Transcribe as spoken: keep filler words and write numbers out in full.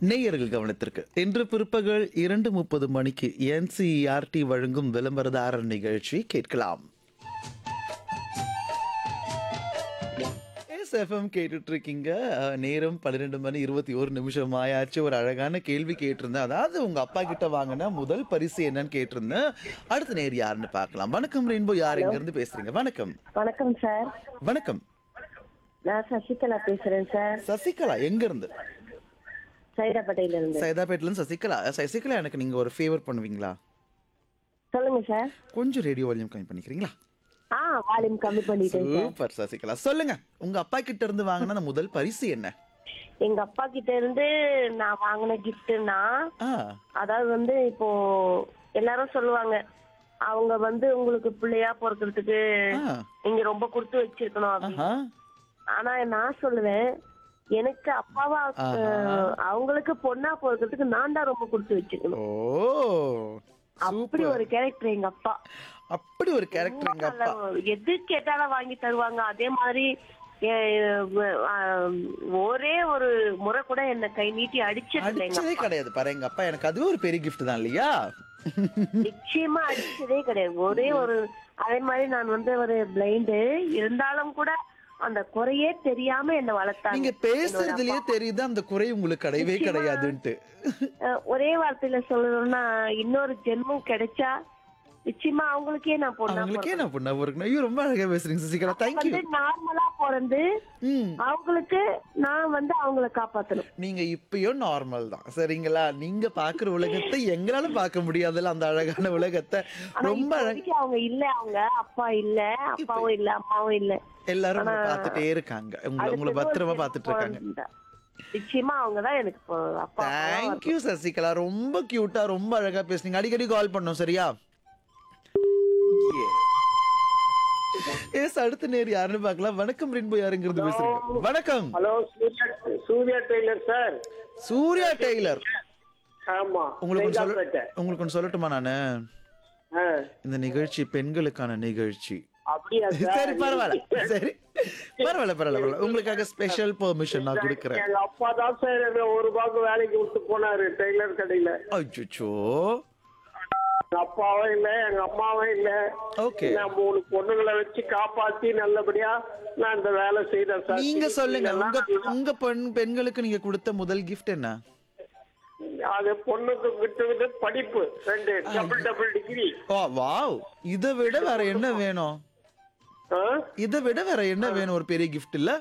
நேயர்கள் கவனத்திற்கு இன்று பிற்பகல் இரண்டு முப்பது மணிக்கு என்சிஇஆர்டி வழங்கும் விளம்பரதாரர் நிகழ்ச்சி கேட்கலாம். எஸ்எஃப்எம் கேட்டுட்டு இருக்கீங்க. அஹ், நேரம் பன்னிரெண்டு மணி இருபத்தி ஒரு நிமிஷம் ஆயாச்சு. ஒரு அழகான கேள்வி கேட்டிருந்தேன். அதாவது உங்க அப்பா கிட்ட வாங்கின முதல் பரிசு என்னன்னு கேட்டிருந்தேன். அடுத்த நேர் யாருன்னு பார்க்கலாம். வணக்கம் ரெயின்போ, யார் ஹலோ எங்க இருந்து பேசுறீங்க? வணக்கம். வணக்கம் சார். வணக்கம் நான் சசிகலா பேசுறேன் சார். சசிகலா, எங்க இருந்து? சைதாப்பேட்டையில இருந்து. சைதாப்பேட்டில இருந்து சசிகலா. சசிகலா, எனக்கு நீங்க ஒரு ஃபேவர் பண்ணுவீங்களா? சொல்லுங்க சார். கொஞ்சம் ரேடியோ வால்யூம் கம்மி பண்ணிக்கிறீங்களா? ஆ வால்யூம் கம்மி பண்ணிட்டேன் சார். சூப்பர் சசிகலா, சொல்லுங்க உங்க அப்பா கிட்ட இருந்து வாங்கின அந்த முதல் பரிசு என்ன? எங்க அப்பா கிட்ட இருந்து நான் வாங்கின கிஃப்ட்னா, ஆ, அதாவது வந்து இப்போ எல்லாரும் சொல்லுவாங்க, அவங்க வந்து உங்களுக்கு பிள்ளையா பொறுக்கிறதுக்கு ஆ, நீங்க ரொம்ப கொடுத்து வச்சிருக்கணும் அப்படின்னு. ஆஹா, ஆனா நான் சொல்லுவேன், எனக்கு அப்பாவா ஆஹா. அஹ், அவங்களுக்கு பொண்ணா பொறுக்கிறதுக்கு நான் தான் ரொம்ப கொடுத்து வச்சிருக்கணும். ஓ அப்படி சூப்பர். ஒரு கேரக்டர் எங்க அப்பா. அப்படி ஒரு கேரக்டர் எங்க அப்பா. எது கேட்டாலும் வாங்கி தருவாங்க. அதே மாதிரி எ- ஆஹ் ஒரே ஒரு முறை கூட என்ன கை நீட்டி அடிச்சது இல்லை எங்க அடிச்சதே அப்பா. கிடையாது பாரு எங்க அப்பா. எனக்கு அதுவே ஒரு பெரிய கிஃப்ட் தான் இல்லையா? நிச்சயமா அடிச்சதே கிடையாது. ஒரே ஒரு அதே மாதிரி நான் வந்து ஒரு பிளைண்டு இருந்தாலும் கூட அந்த குறையே தெரியாம என்ன வளர்த்தாங்க. நீங்க என்னோட பேசுறதுலயே அப்பா. தெரியுது அந்த குறை உங்களுக்கு கிடையவே நிச்சயமா. கிடையாதுன்ட்டு. அஹ் ஒரே வார்த்தையில சொல்லணும்னா, இன்னொரு ஜென்மம் கிடைச்சா நிச்சயமா அவங்களுக்கே நான் பொண்ணா அவங்களுக்கே பிறக்கணும். நான் பொண்ணா இருக்கணும். ஐயோ, ரொம்ப அழகா பேசுறீங்க சசிகலா. தேங்க்யூ. வந்து நார்மலா பிறந்து ம் அவங்களுக்கு நான் வந்து அவங்கள காப்பாத்தணும். நீங்க இப்பயும் நார்மல் தான் சரிங்களா? நீங்க பாக்குற உலகத்தை எங்களால பார்க்க முடியாதுல்ல, அந்த அழகான உலகத்தை. ஆனா ரொம்ப இப்ப அழகா வரைக்கும் அவங்க இல்ல. அவங்க அப்பா இல்ல, அப்பாவும் இல்ல, அம்மாவும் இல்ல. எல்லாரும் உங்களை ஆனா, பார்த்துட்டே இருக்காங்க. உங்களை உங்களை அடுத்தது ஒரு பத்திரமா பெண் பார்த்துட்டு இருக்காங்க. குழந்தை. நிச்சயமா அவங்கதான் எனக்கு இப்போ அப்பா அம்மாவா தேங்க்யூ வரணும். சசிகலா, ரொம்ப கியூட்டா ரொம்ப அழகா பேசுனீங்க. அடிக்கடி கால் பண்ணோம் சரியா? எஸ், அடுத்த நேர் யாருன்னு பார்க்கலாம். வணக்கம் ரெயின்போ, யாருங்கிறது பேசுறீங்க? வணக்கம். Hello, Surya Surya Taylor sir. Surya Taylor. ஆமா, உங்களுக்கு ஒண்ணு சொல்ல சைதாப்பேட்டை. உங்களுக்கு ஒண்ணு சொல்லட்டுமா? நானு ஆ, இந்த நிகழ்ச்சி பெண்களுக்கான நிகழ்ச்சி. அப்படியா சரி, சார்? பரவாயில்ல. சரி, பரவாயில்ல பரவாயில்ல. உங்களுக்காக ஸ்பெஷல் பெர்மிஷன் நான் கொடுக்குறேன். எங்க அப்பா தான் சார் என்ன ஒரு ரூபாய்க்கு வேலைக்கு விட்டு போனாரு டெய்லர் கடையில. அச்சோ. எங்க அப்பாவும் இல்ல, எங்க அம்மாவும் இல்ல. ஓகே, நான் மூணு பொண்ணுங்களை வச்சு காப்பாத்தி நல்லபடியா நான் இந்த வேலை செய்தேன் சார். நீங்க சொல்லுங்க. உங்க இல்லைன்னா உங்க பெண் பெண்களுக்கு நீங்க கொடுத்த முதல் gift என்ன? அது பொண்ணுக்கு விட்டு படிப்பு ரெண்டு டபுள் டபுள் டிகிரி. ஓ வாவ், இதை விட வேற என்ன வேணும்? ஆ? இதை விட வேற என்ன வேணும்? ஒரு பெரிய gift இல்ல?